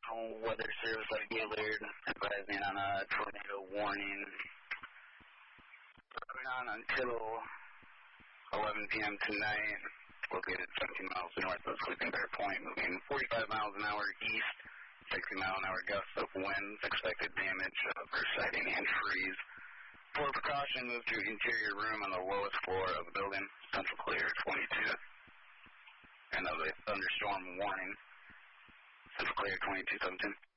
Weather Service like Gillard advising on a tornado warning. Going on until 11 p.m. tonight, located 17 miles north of Sleeping Bear Point, moving 45 miles an hour east, 60-mile-an-hour gusts of winds, expected damage for sighting and freeze. For precaution, move to interior room on the lowest floor of the building, Central Clear 22. And of a thunderstorm warning, Central Clear 2217.